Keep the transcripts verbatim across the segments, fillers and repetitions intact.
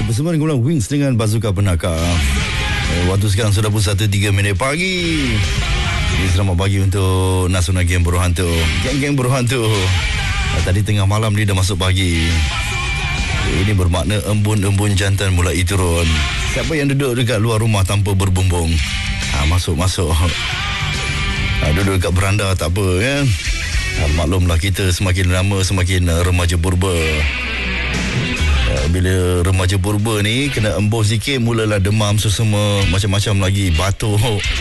bersama dengan Wings dengan Bazooka Penakar. eh, Waktu sekarang sudah pun satu tiga minit pagi. Jadi selamat pagi untuk Nasional Geng Buruh Hantu. Geng-geng Buruh Hantu. eh, Tadi tengah malam ni dah masuk pagi. eh, Ini bermakna embun-embun jantan mulai turun. Siapa yang duduk dekat luar rumah tanpa berbumbung, ha, masuk-masuk. ha, Duduk dekat beranda tak apa kan. ha, Maklumlah kita semakin lama semakin uh, remaja purba. Bila remaja purba ni kena embus sikit, mulalah demam, sesama, macam-macam lagi, batuk.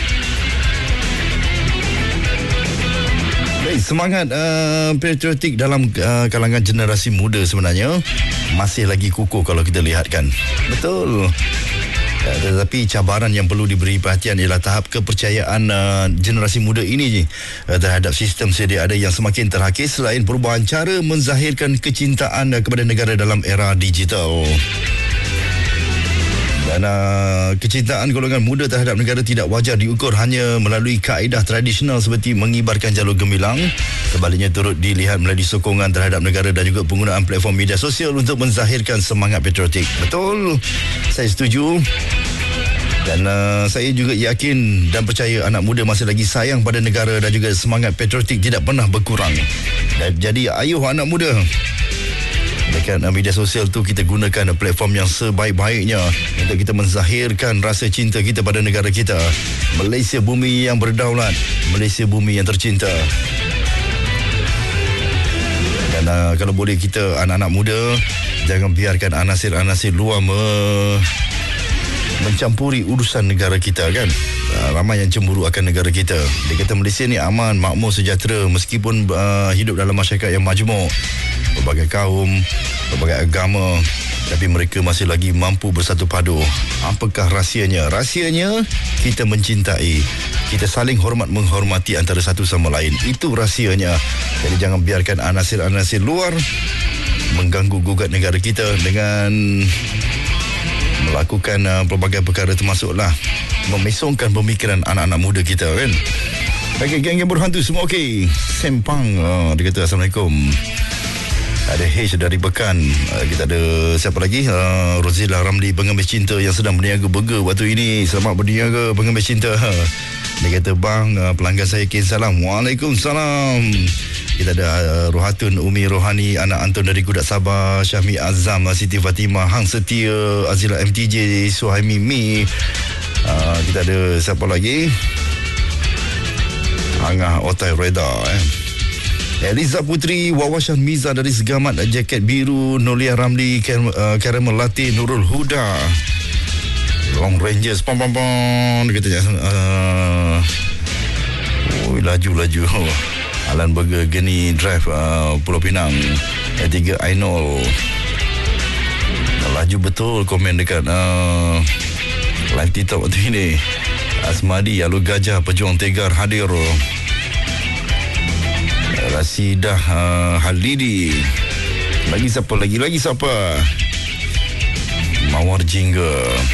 Baik, semangat uh, patriotik dalam uh, kalangan generasi muda sebenarnya masih lagi kukuh kalau kita lihatkan. Betul. Uh, tetapi cabaran yang perlu diberi perhatian ialah tahap kepercayaan uh, generasi muda ini uh, terhadap sistem sedia ada yang semakin terhakis selain perubahan cara menzahirkan kecintaan uh, kepada negara dalam era digital. Dan uh, kecintaan golongan muda terhadap negara tidak wajar diukur hanya melalui kaedah tradisional seperti mengibarkan jalur gemilang. Sebaliknya turut dilihat melalui sokongan terhadap negara dan juga penggunaan platform media sosial untuk menzahirkan semangat patriotik. Betul, saya setuju. Dan uh, saya juga yakin dan percaya anak muda masih lagi sayang pada negara dan juga semangat patriotik tidak pernah berkurang. Dan jadi ayuh anak muda, dekat media sosial tu kita gunakan platform yang sebaik-baiknya untuk kita menzahirkan rasa cinta kita pada negara kita. Malaysia bumi yang berdaulat, Malaysia bumi yang tercinta. Dan uh, kalau boleh kita anak-anak muda jangan biarkan anasir-anasir luar me- mencampuri urusan negara kita kan. Uh, ramai yang cemburu akan negara kita. Dia kata Malaysia ni aman, makmur, sejahtera meskipun uh, hidup dalam masyarakat yang majmuk, berbagai kaum, berbagai agama, tapi mereka masih lagi mampu bersatu padu. Apakah rahsianya? Rahsianya kita mencintai, kita saling hormat menghormati antara satu sama lain. Itu rahsianya. Jadi jangan biarkan anasir-anasir luar mengganggu gugat negara kita dengan melakukan uh, pelbagai perkara, termasuklah memesongkan pemikiran anak-anak muda kita kan. Okey, geng-geng berhantu semua okey. Sempang, oh, dia kata Assalamualaikum. Ada H dari Pekan. uh, Kita ada siapa lagi? uh, Rozila Ramli, pengemis cinta yang sedang berniaga burger waktu ini. Selamat berniaga pengemis cinta. Dia kata bang, uh, pelanggan saya kirim salam. Waalaikumsalam. Kita ada uh, Rohatun Umi Rohani, anak Anton dari Kudat Sabah, Syahmi Azam, Siti Fatimah, Hang Setia, Azila M T J, Suhaimi Mi. uh, Kita ada siapa lagi? Angah Otai Reda eh. Eliza Putri, Wawashan Miza dari Segamat, jaket biru, Nolia Ramli, Caramel Latte, Nurul Huda, Long Rangers, pom pom pom. Dia kata uh, oh, laju-laju Alan Burger, Geni Drive, uh, Pulau Pinang, E tiga Ainol. Laju betul komen dekat uh, live TikTok waktu ini. Asmadi, Alu Gajah, Pejuang Tegar hadir. Rasidah uh, Halidi. Lagi siapa? Lagi lagi siapa? Mawar Jingga,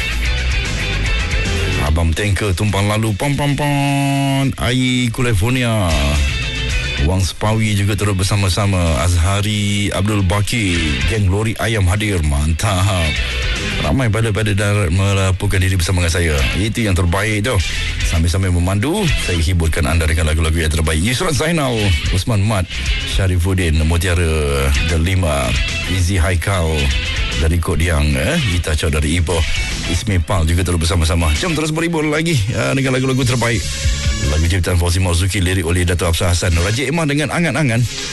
Abang Tanker, Tumpang Lalu, pam pam pam. Ai California, Wang Sepawi juga turut bersama-sama. Azhari Abdul Baki, geng Lori Ayam hadir. Mantap. Ramai pada-pada darat melaporkan diri bersama dengan saya. Itu yang terbaik tu. Sambil-sambil memandu, saya hiburkan anda dengan lagu-lagu yang terbaik. Yusran Zainal, Usman Mat, Syarifuddin, Mutiara Delima, Izzy Haikal dari Kodiang, eh? Ita Chow dari Ipoh, Ismi Pal juga terus bersama-sama. Jom terus berhibur lagi uh, dengan lagu-lagu terbaik. Lagu ciptaan Fauzi Marzuki, lirik oleh Dato' Afsar Hassan, Raja Emah dengan Angan-Angan.